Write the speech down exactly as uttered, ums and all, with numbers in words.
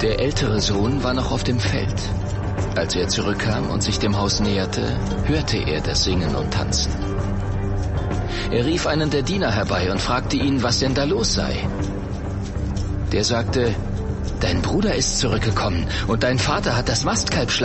Der ältere Sohn war noch auf dem Feld. Als er zurückkam und sich dem Haus näherte, hörte er das Singen und Tanzen. Er rief einen der Diener herbei und fragte ihn, was denn da los sei. Der sagte: Dein Bruder ist zurückgekommen und dein Vater hat das Mastkalb